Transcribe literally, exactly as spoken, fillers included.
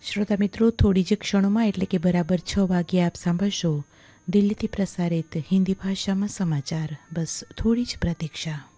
શ્રોતા મિત્રો, થોડી જ ક્ષણોમાં એટલે કે બરાબર છ વાગ્યે આપ સાંભળશો દિલ્હીથી પ્રસારિત હિન્દી ભાષામાં સમાચાર. બસ થોડી જ પ્રતીક્ષા.